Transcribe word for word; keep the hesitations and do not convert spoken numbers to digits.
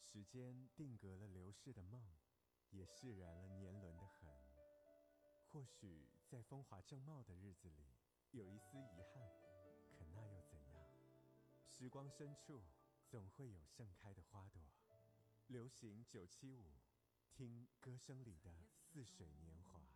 时间定格了流逝的梦，也释然了年轮的痕。或许在风华正茂的日子里，有一丝遗憾，可那又怎样？时光深处，总会有盛开的花朵。流行九七五，听歌声里的似水年华。